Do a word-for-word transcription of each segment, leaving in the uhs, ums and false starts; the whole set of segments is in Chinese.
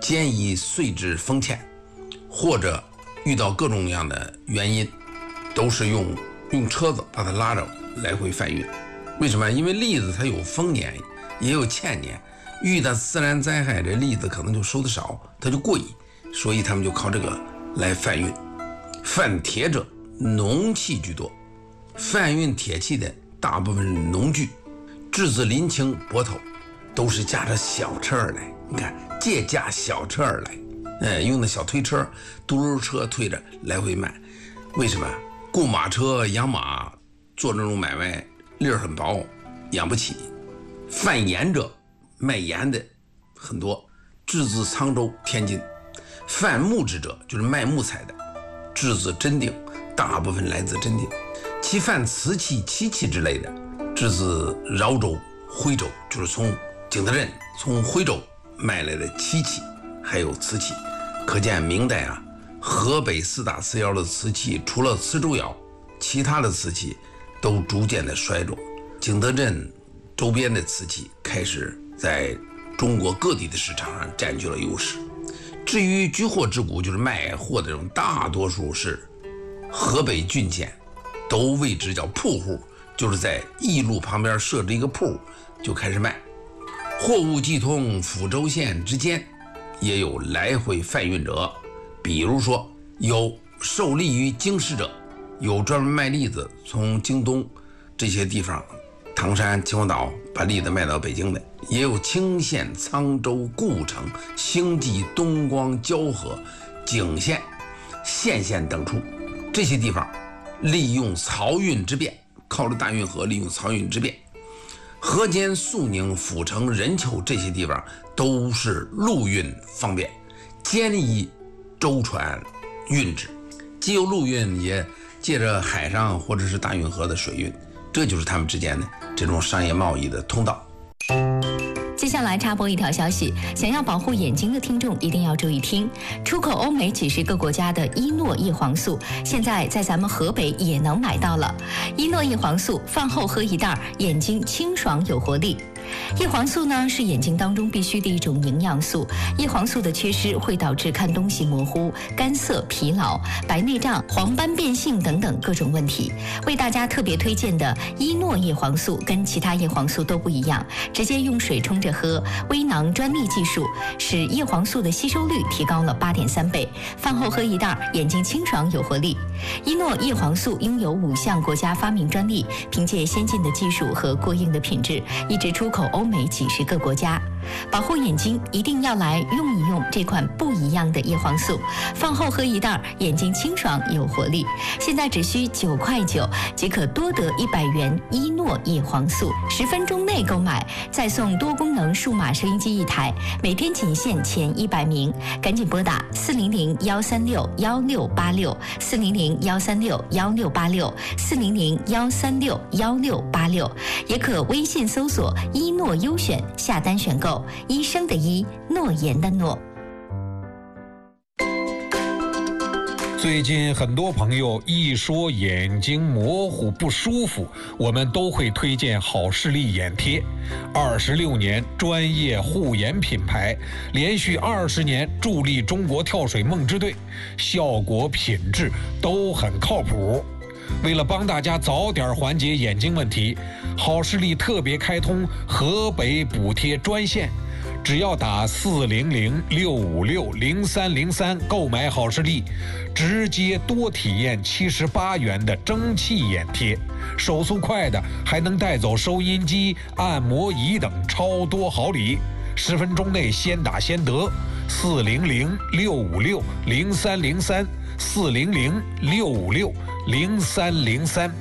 建议碎质丰浅，或者遇到各种各样的原因，都是用用车子把它拉着来回贩运。为什么？因为栗子它有丰年也有欠年，遇到自然灾害，这栗子可能就收的少，它就过亿，所以他们就靠这个来贩运。贩铁者农器居多，贩运铁器的大部分是农具，质子林青泊头都是驾着小车而来。你看，借驾小车而来，哎，用的小推车、嘟噜车推着来回卖。为什么？雇马车养马做这种买卖粒儿很薄，养不起。贩盐者卖盐的很多，质子沧州、天津。贩木质者就是卖木材的，质子真定，大部分来自真定。其贩瓷器、漆器之类的，质子饶州、徽州，就是从景德镇、从徽州卖来的漆器，还有瓷器。可见明代啊，河北四大瓷窑的瓷器，除了磁州窑，其他的瓷器都逐渐的衰落。景德镇周边的瓷器开始在中国各地的市场上占据了优势。至于居货之股，就是卖货的这种，大多数是河北郡县，都谓之叫铺户，就是在驿路旁边设置一个铺就开始卖。货物既通抚州县之间，也有来回贩运者，比如说有受利于京师者，有专门卖栗子从京东这些地方，唐山、秦皇岛把栗子卖到北京的，也有清县、沧州、故城、兴济、东光、蛟河、景县、县县等处，这些地方利用漕运之便，靠着大运河利用漕运之便。河间、肃宁、阜成、任丘这些地方都是陆运方便，兼以舟船运之，既有陆运，也借着海上或者是大运河的水运，这就是他们之间的这种商业贸易的通道。 接下来插播一条消息，想要保护眼睛的听众一定要注意听。出口欧美几十个国家的伊诺叶黄素，现在在咱们河北也能买到了。伊诺叶黄素饭后喝一袋，眼睛清爽有活力。叶黄素呢是眼睛当中必须的一种营养素，叶黄素的缺失会导致看东西模糊、干涩、疲劳、白内障、黄斑变性等等各种问题。为大家特别推荐的伊诺叶黄素跟其他叶黄素都不一样，直接用水冲着喝，微囊专利技术使叶黄素的吸收率提高了 八点三倍，饭后喝一袋，眼睛清爽有活力。伊诺叶黄素拥有五项国家发明专利，凭借先进的技术和过硬的品质，一直出口欧美几十个国家。保护眼睛一定要来用一用这款不一样的叶黄素，饭后喝一袋，眼睛清爽有活力。现在只需九块九即可多得一百元伊诺叶黄素，十分钟内购买再送多功能数码收音机一台，每天仅限前一百名，赶紧拨打四零零幺三六幺六八六四零零幺三六幺六八六四零零幺三六幺六八六，也可微信搜索伊诺优选下单选购。医生的医，诺言的诺。 最近很多朋友一说眼睛模糊不舒服，我们都会推荐好视力眼贴。二十六年专业护眼品牌，连续二十年助力中国跳水梦之队，效果品质都很靠谱。为了帮大家早点缓解眼睛问题，好视力特别开通河北补贴专线，只要打四零零六五六零三零三购买好视力，直接多体验七十八元的蒸汽眼贴，手速快的还能带走收音机、按摩仪等超多好礼，十分钟内先打先得。四零零六五六零三零三四零零六五六零三零三。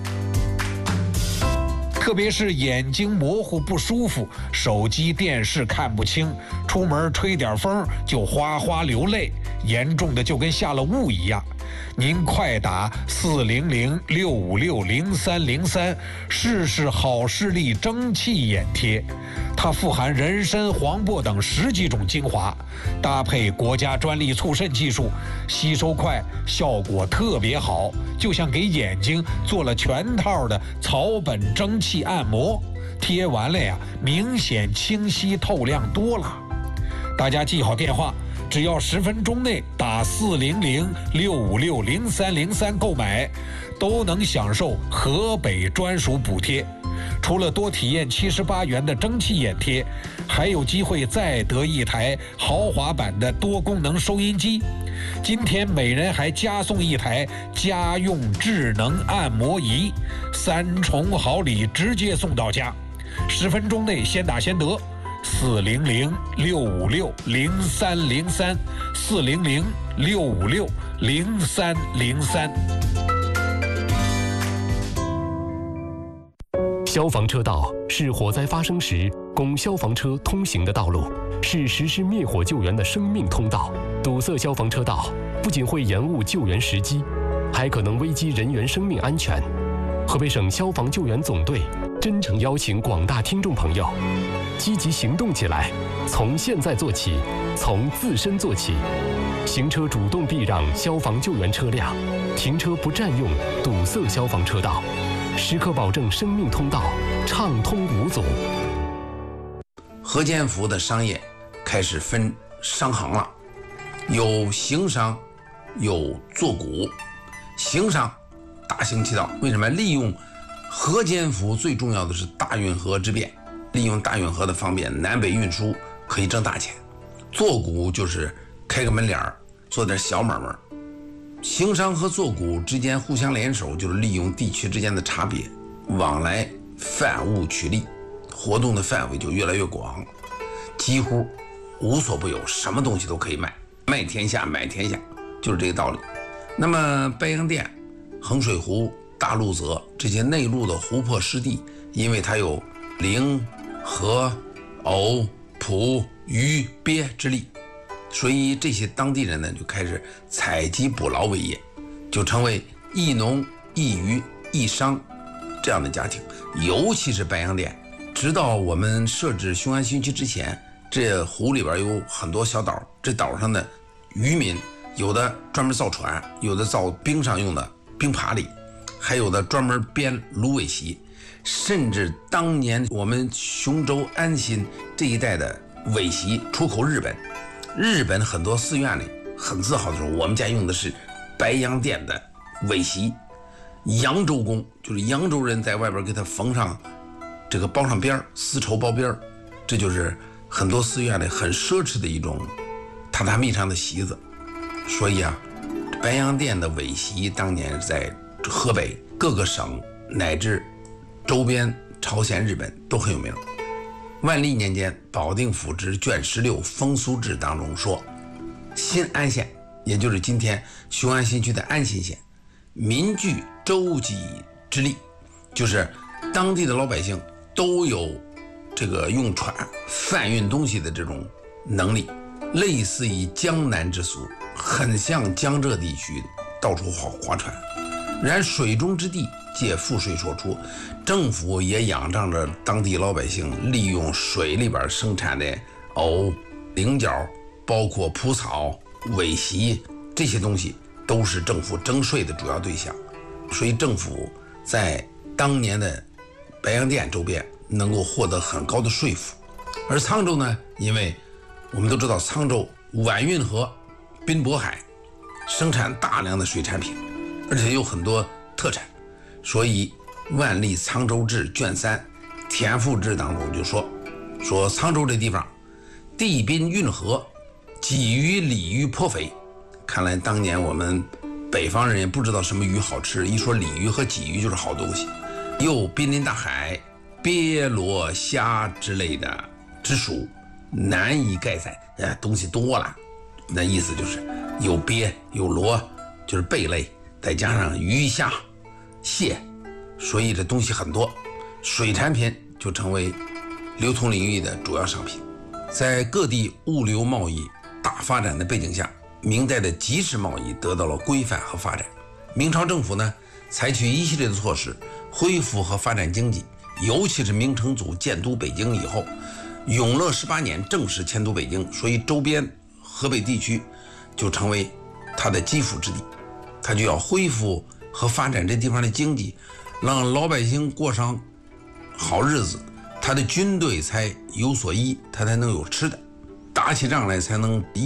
特别是眼睛模糊不舒服，手机电视看不清，出门吹点风就哗哗流泪，严重的就跟下了雾一样。您快打四零零六五六零三零三试试好视力蒸汽眼贴，它富含人参、黄柏等十几种精华，搭配国家专利促渗技术，吸收快，效果特别好，就像给眼睛做了全套的草本蒸汽按摩，贴完了呀，明显清晰透亮多了。大家记好电话只要十分钟内打四零零六五六零三零三购买，都能享受河北专属补贴。除了多体验七十八元的蒸汽眼贴，还有机会再得一台豪华版的多功能收音机。今天每人还加送一台家用智能按摩仪，三重好礼直接送到家。十分钟内先打先得，四零零六五六零三零三，四零零六五六零三零三。 消防车道是火灾发生时供消防车通行的道路，是实施灭火救援的生命通道。堵塞消防车道不仅会延误救援时机，还可能危及人员生命安全。河北省消防救援总队真诚邀请广大听众朋友积极行动起来，从现在做起，从自身做起。行车主动避让消防救援车辆，停车不占用堵塞消防车道，时刻保证生命通道畅通无阻。 河间府的商业开始分商行了，有行商，有做股。行商大行其道，为什么？利用河间府最重要的是大运河之便，利用大运河的方便，南北运输可以挣大钱。做股就是开个门脸儿，做点小买卖。行商和做股之间互相联手，就是利用地区之间的差别，往来贩物取利，活动的范围就越来越广，几乎无所不有，什么东西都可以卖，卖天下买天下，就是这个道理。那么白洋淀、衡水湖、大陆泽这些内陆的湖泊湿地，因为它有灵、河、藕、蒲、鱼、鳖之利，所以这些当地人呢就开始采集捕捞为业，就成为一农一渔一商这样的家庭。尤其是白洋淀，直到我们设置雄安新区之前，这湖里边有很多小岛，这岛上的渔民有的专门造船，有的造冰上用的冰爬犁，还有的专门编芦苇席，甚至当年我们雄州安新这一带的苇席出口日本，日本很多寺院里很自豪的说，我们家用的是白洋淀的苇席，扬州工就是扬州人在外边给他缝上这个包上边儿，丝绸包边儿，这就是很多寺院里很奢侈的一种榻榻米上的席子。所以啊，白洋淀的苇席当年在河北各个省乃至周边朝鲜、日本都很有名。万历年间，保定府志卷十六风俗志当中说，新安县，也就是今天雄安新区的安新县，民具舟楫之力，就是当地的老百姓都有这个用船贩运东西的这种能力，类似于江南之俗，很像江浙地区到处划划船。然水中之地借赋税所出，政府也仰仗着当地老百姓利用水里边生产的藕、菱角，包括蒲草、苇席这些东西，都是政府征税的主要对象。所以政府在当年的白洋淀周边能够获得很高的税赋。而沧州呢，因为我们都知道沧州晚运河、滨渤海生产大量的水产品，而且有很多特产，所以万历沧州志卷三田赋志当中就说说沧州这地方地滨运河，鲫鱼鲤鱼颇肥。看来当年我们北方人也不知道什么鱼好吃，一说鲤鱼和鲫鱼就是好东西。又濒临大海，鳖螺虾之类的之属难以盖载，呃，东西多了，那意思就是有鳖有螺，就是贝类，再加上鱼虾蟹，所以这东西很多，水产品就成为流通领域的主要商品。在各地物流贸易大发展的背景下，明代的集市贸易得到了规范和发展。明朝政府呢，采取一系列的措施恢复和发展经济，尤其是明成祖建都北京以后，永乐十八年正式迁都北京，所以周边河北地区就成为他的基辅之地，他就要恢复和发展这地方的经济，让老百姓过上好日子，他的军队才有所依，他才能有吃的，打起仗来才能